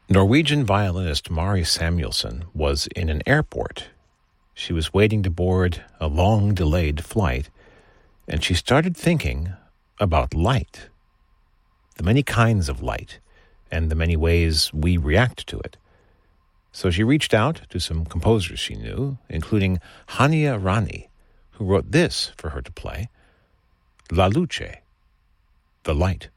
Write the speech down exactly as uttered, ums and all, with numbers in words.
Norwegian violinist Mari Samuelson was in an airport. She was waiting to board a long-delayed flight, and she started thinking about light, the many kinds of light, and the many ways we react to it. So she reached out to some composers she knew, including Hania Rani, who wrote this for her to play, La Luce, the light.